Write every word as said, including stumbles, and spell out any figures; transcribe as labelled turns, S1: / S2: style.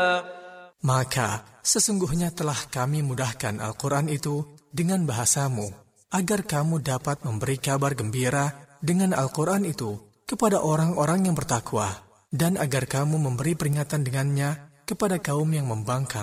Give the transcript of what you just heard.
S1: Maka sesungguhnya telah kami mudahkan Al-Quran itu dengan bahasamu, agar kamu dapat memberi kabar gembira dengan Al-Quran itu kepada orang-orang yang bertakwa, dan agar kamu memberi peringatan dengannya kepada kaum yang membangkang.